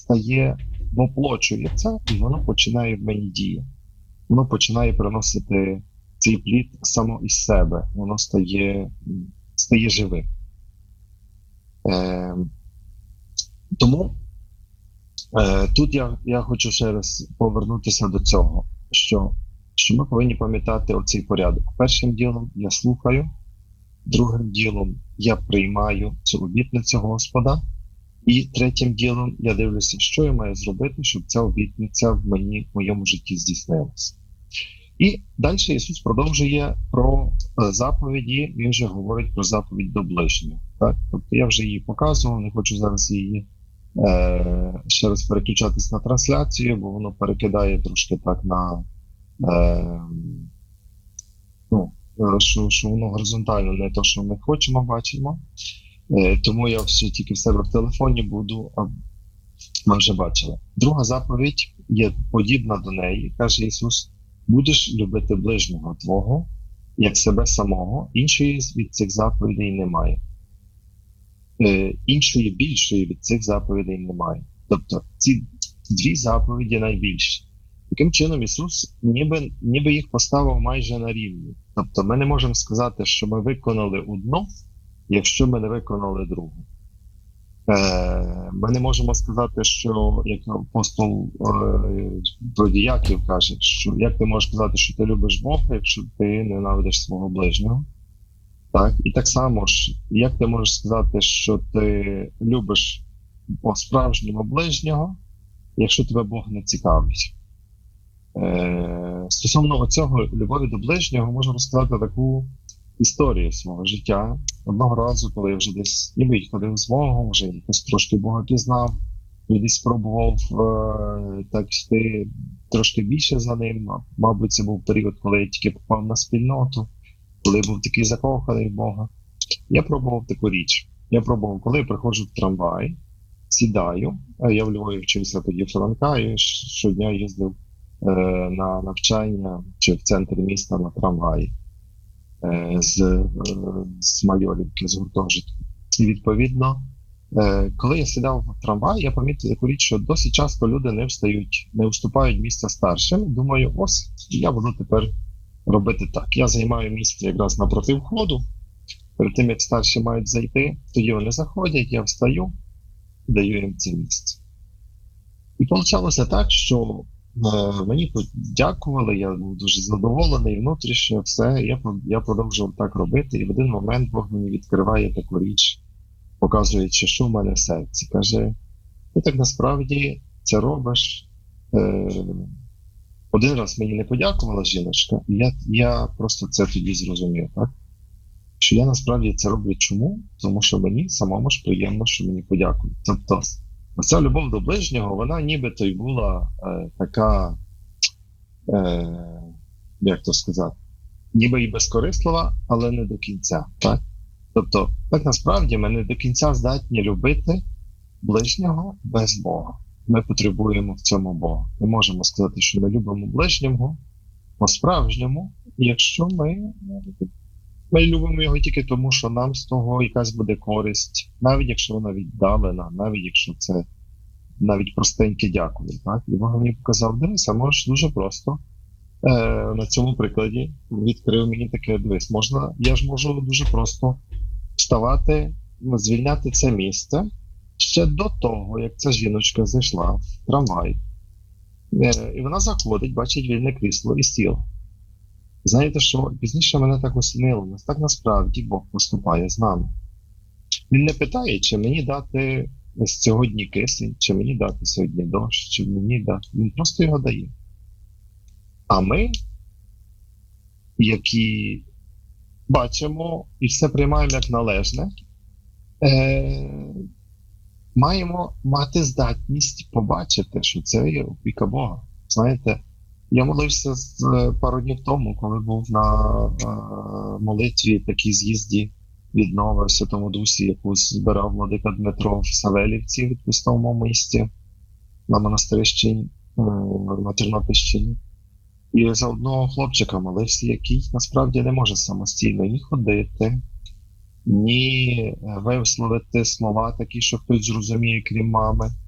стає, воплочується, і воно починає в мені діяти. Воно починає приносити цей плід само із себе. Воно стає живим. Тому тут я хочу ще раз повернутися до цього, що ми повинні пам'ятати оцей порядок. Першим ділом я слухаю, другим ділом я приймаю цю обітницю Господа, і третім ділом я дивлюся, що я маю зробити, щоб ця обітниця в моєму житті здійснилася. І далі Ісус продовжує про заповіді, Він же говорить про заповідь до ближнього. Так? Тобто я вже її показував, не хочу зараз її ще раз переключатись на трансляцію, бо воно перекидає трошки так на що воно горизонтально не те, що ми хочемо, бачимо. Тому я все тільки в себе в телефоні буду, а ми вже бачили. Друга заповідь є подібна до неї, каже Ісус: будеш любити ближнього твого, як себе самого. Іншої від цих заповідей немає. Іншої більшої від цих заповідей немає. Тобто ці дві заповіді найбільші. Таким чином Ісус ніби їх поставив майже на рівні. Тобто ми не можемо сказати, що ми виконали одну, якщо ми не виконали другу. Ми не можемо сказати, що, як апостол Яків каже, що як ти можеш сказати, що ти любиш Бога, якщо ти ненавидиш свого ближнього. Так? І так само ж, як ти можеш сказати, що ти любиш по-справжньому ближнього, якщо тебе Бог не цікавить. Стосовно цього любові до ближнього, можу розказати таку історію свого життя. Одного разу, коли я вже десь ніби ходив з Богом, вже якось трошки Бога пізнав, я десь спробував так йти трошки більше за ним. Мабуть, це був період, коли я тільки попав на спільноту, коли я був такий закоханий в Бога. Я пробував таку річ. Коли я приходжу в трамвай, сідаю, я в Львові вчився тоді в Франка, і щодня їздив на навчання чи в центрі міста на трамваї з Майорівки, з гуртожитку. І відповідно, коли я сідав в трамвай, я помітив таку річ, що досить часто люди не уступають місця старшим. Думаю, ось, я буду тепер робити так. Я займаю місце якраз напроти входу. Перед тим, як старші мають зайти, тоді вони заходять, я встаю, даю їм це місце. І вийшло так, що мені подякували, я був дуже задоволений, внутрішньо все, я продовжував так робити, і в один момент Бог мені відкриває таку річ, показуючи, що в мене в серці. Каже, ти так насправді це робиш. Один раз мені не подякувала жіночка, і я просто це тоді зрозумів, так? Що я насправді це роблю чому? Тому що мені самому ж приємно, що мені подякують. Тобто, оця любов до ближнього, вона нібито й була така, як то сказати, ніби і безкорислива, але не до кінця. Так? Тобто, так насправді ми не до кінця здатні любити ближнього без Бога. Ми потребуємо в цьому Бога. Ми можемо сказати, що ми любимо ближнього по-справжньому, якщо ми любимо його тільки тому, що нам з того якась буде користь, навіть якщо вона віддалена, навіть якщо це навіть простеньке дякую. Так? І Бог мені показав, дивися, можеш дуже просто на цьому прикладі відкрив мені таке, дивись, я ж можу дуже просто вставати, звільняти це місце ще до того, як ця жіночка зайшла в трамвай. І вона заходить, бачить вільне крісло і сіла. Знаєте що, пізніше мене так осінило, так насправді Бог поступає з нами. Він не питає, чи мені дати сьогодні кисень, чи мені дати сьогодні дощ, чи мені дати. Він просто його дає. А ми, які бачимо і все приймаємо як належне, маємо мати здатність побачити, що це є опіка Бога. Знаєте, я молився пару днів тому, коли був на молитві, такій з'їзді віднови в Святому Дусі, яку збирав владика Дмитро в Савелівці, в відпустовому місті на Монастирищині, на Тернопільщині. І за одного хлопчика молився, який насправді не може самостійно ні ходити, ні висловити слова такі, що хтось зрозуміє, крім мами.